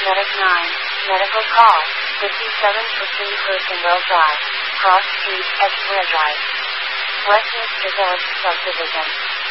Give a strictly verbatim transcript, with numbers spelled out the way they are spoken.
Medic nine, medical call, fifty-seven fifteen Cruisonville Drive, Cross Street, Edgeware Drive, Westminster Village Subdivision.